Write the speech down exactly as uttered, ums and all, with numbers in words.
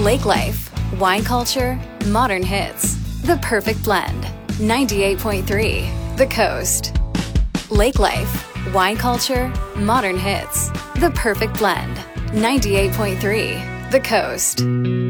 Lake Life, wine culture, modern hits. The perfect blend. ninety-eight point three, The Coast. Lake Life, wine culture, modern hits. The perfect blend. ninety-eight point three, The Coast.